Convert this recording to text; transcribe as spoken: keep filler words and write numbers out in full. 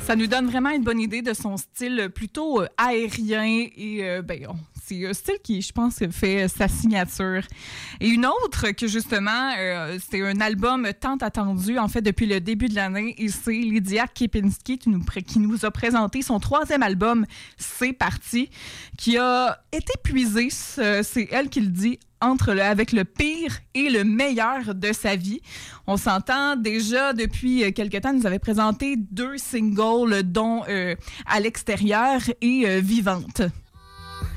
Ça nous donne vraiment une bonne idée de son style plutôt euh, aérien et euh, ben, on, c'est un style qui, je pense, fait sa signature. Et une autre que justement, euh, c'est un album tant attendu en fait depuis le début de l'année et c'est Lydia Kepinski qui nous, qui nous a présenté son troisième album, C'est parti, qui a été puisé, c'est elle qui le dit, entre le, avec le pire et le meilleur de sa vie. On s'entend déjà depuis quelque temps, elle nous avait présenté deux singles, dont euh, À l'extérieur et euh, Vivante.